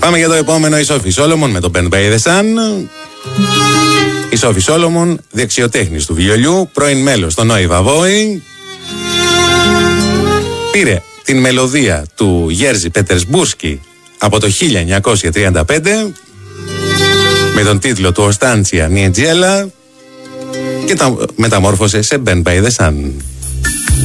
Πάμε για το επόμενο, η Σόφη Σόλομον με το Bend by the Sun. Η Σόφη Σόλομον, δεξιοτέχνης του βιολιού, πρώην μέλος των Νόιβα Βόη. Πήρε την μελωδία του Γέρζι Πετερσμπούσκι από το 1935 με τον τίτλο του Οστάντσια Νιετζέλα και τα μεταμόρφωσε σε Bend by the Sun.